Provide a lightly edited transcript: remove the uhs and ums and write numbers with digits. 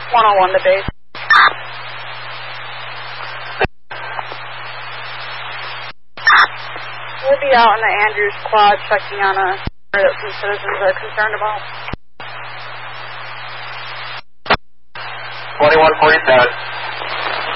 101 to base. We'll be out in the Andrews Quad checking on a that some citizens are concerned about. 2147.